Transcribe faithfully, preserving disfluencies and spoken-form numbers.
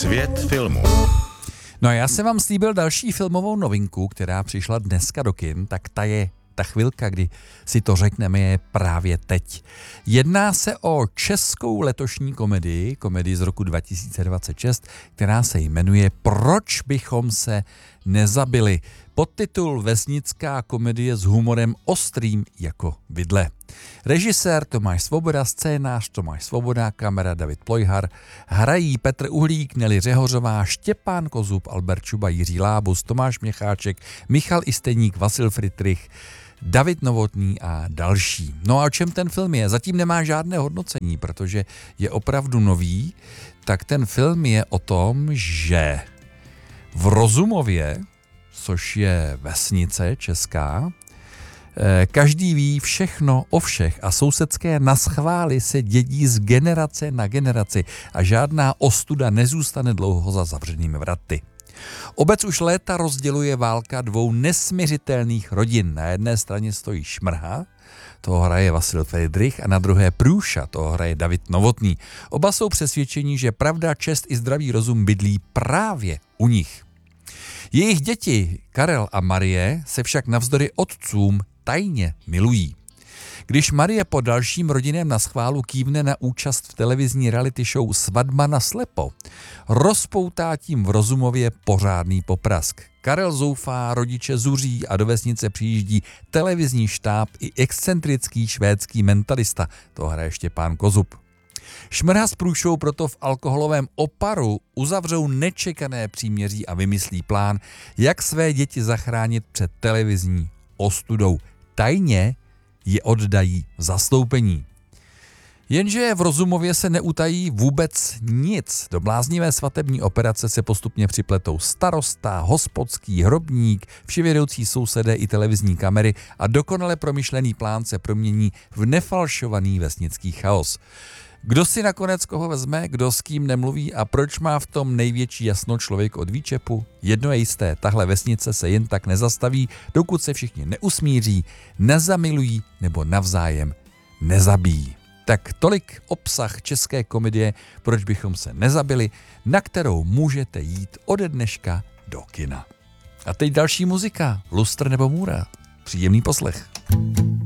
Svět filmu. No a já jsem vám slíbil další filmovou novinku, která přišla dneska do kin, tak ta je ta chvilka, kdy si to řekneme, je právě teď. Jedná se o českou letošní komedii, komedii z roku dva tisíce dvacet šest, která se jmenuje Proč bychom se nezabili. Podtitul Vesnická komedie s humorem ostrým jako vidle. Režisér Tomáš Svoboda, scénář Tomáš Svoboda, kamera David Plojhar, hrají Petr Uhlík, Nely Řehořová, Štěpán Kozub, Albert Čuba, Jiří Lábus, Tomáš Měcháček, Michal Isteník, Vasil Fritrich, David Novotný a další. No a o čem ten film je? Zatím nemá žádné hodnocení, protože je opravdu nový, tak ten film je o tom, že v Rozumově, což je vesnice česká, každý ví všechno o všech a sousedské naschvály se dědí z generace na generaci a žádná ostuda nezůstane dlouho za zavřenými vraty. Obec už léta rozděluje válka dvou nesmiřitelných rodin. Na jedné straně stojí Šmrha, toho hraje Vasil Friedrich, a na druhé Průša, toho hraje David Novotný. Oba jsou přesvědčeni, že pravda, čest i zdravý rozum bydlí právě u nich. Jejich děti, Karel a Marie, se však navzdory otcům tajně milují. Když Marie po dalším rodinném naschválu kývne na účast v televizní reality show Svatba na slepo, rozpoutá tím v Rozumově pořádný poprask. Karel zoufá, rodiče zuří a do vesnice přijíždí televizní štáb i excentrický švédský mentalista, to hraje Štěpán Kozub. Šmrha s Průšou proto v alkoholovém oparu uzavřou nečekané příměří a vymyslí plán, jak své děti zachránit před televizní ostudou. Tajně je oddají v zastoupení. Jenže v Rozumově se neutají vůbec nic. Do bláznivé svatební operace se postupně připletou starosta, hospodský, hrobník, vševědoucí sousedé i televizní kamery a dokonale promyšlený plán se promění v nefalšovaný vesnický chaos. Kdo si nakonec koho vezme, kdo s kým nemluví a proč má v tom největší jasno člověk od výčepu? Jedno je jisté, tahle vesnice se jen tak nezastaví, dokud se všichni neusmíří, nezamilují nebo navzájem nezabíjí. Tak tolik obsah české komedie Proč bychom se nezabili, na kterou můžete jít ode dneška do kina. A teď další muzika, Lustr nebo Můra. Příjemný poslech.